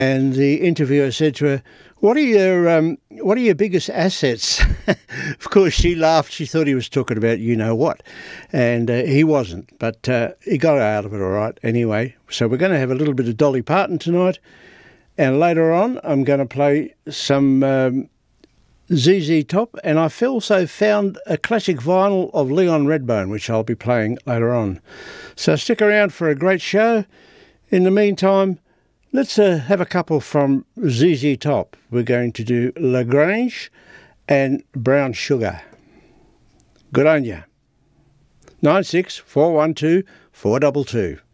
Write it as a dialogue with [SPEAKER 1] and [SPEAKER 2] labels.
[SPEAKER 1] And the interviewer said to her, what are your biggest assets? Of course, she laughed. She thought he was talking about you-know-what. And he wasn't. But he got out of it all right anyway. So we're going to have a little bit of Dolly Parton tonight. And later on, I'm going to play some ZZ Top. And I also found a classic vinyl of Leon Redbone, which I'll be playing later on. So stick around for a great show. In the meantime, let's have a couple from ZZ Top. We're going to do La Grange and Brown Sugar. Good on ya. 96 412 422.